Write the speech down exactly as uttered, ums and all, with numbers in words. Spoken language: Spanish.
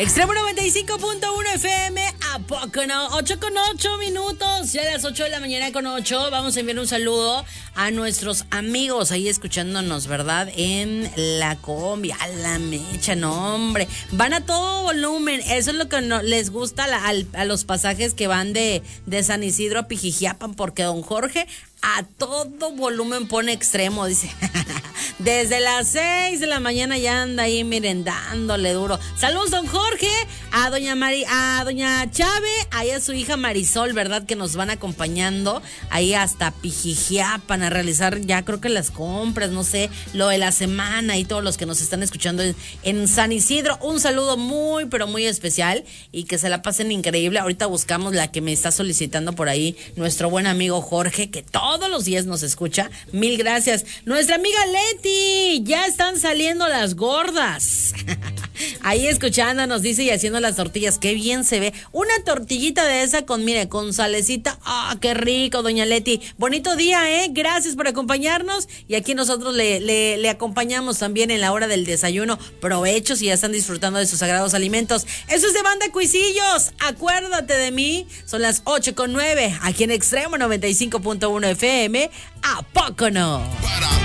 Extremo noventa y cinco punto uno F M, ¿a poco no? ocho con ocho minutos, ya a las ocho de la mañana con ocho. Vamos a enviar un saludo a nuestros amigos ahí escuchándonos, ¿verdad? En la combi, a la mecha, no, hombre. Van a todo volumen, eso es lo que no, les gusta la, a, a los pasajes que van de, de San Isidro a Pijijiapan, porque don Jorge a todo volumen pone Extremo, dice. Desde las seis de la mañana ya anda ahí, miren, dándole duro. Saludos, don Jorge, a doña Mari, a doña Chave, ahí a su hija Marisol, ¿verdad? Que nos van acompañando ahí hasta Pijijiapan a realizar ya creo que las compras, no sé, lo de la semana y todos los que nos están escuchando en, en San Isidro. Un saludo muy, pero muy especial y que se la pasen increíble. Ahorita buscamos la que me está solicitando por ahí nuestro buen amigo Jorge, que todos los días nos escucha. Mil gracias. Nuestra amiga Leti, ya están saliendo las gordas. Ahí escuchándonos, dice, y haciendo las tortillas. Qué bien se ve. Una tortillita de esa con, mire, con salecita. ¡Ah, qué rico, doña Leti! Bonito día, ¿eh? Gracias por acompañarnos. Y aquí nosotros le, le, le acompañamos también en la hora del desayuno. Provechos y ya están disfrutando de sus sagrados alimentos. Eso es de Banda Cuisillos. Acuérdate de mí. Son las ocho con nueve. Aquí en Extremo noventa y cinco punto uno F M. ¿A poco no? Para.